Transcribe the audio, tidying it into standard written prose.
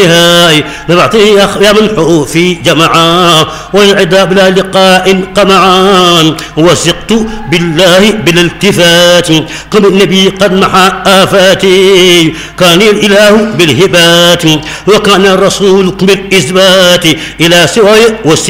هاي نبعطي يا منحو في جمعا والعدا بلا لقاء قمعان وثقت بالله بالالتفات قبل النبي قد محى آفاتي كان الإله بالهبات وكان الرسول بالإثبات إلى سواي